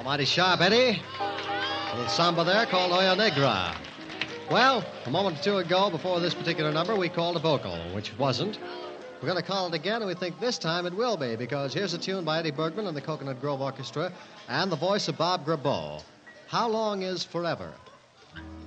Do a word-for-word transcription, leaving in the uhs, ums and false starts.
mighty sharp, Eddie. A little samba there called Oya Negra. Well, a moment or two ago, before this particular number, we called a vocal, which it wasn't. We're going to call it again, and we think this time it will be, because here's a tune by Eddie Bergman and the Coconut Grove Orchestra and the voice of Bob Grabo. How Long Is Forever?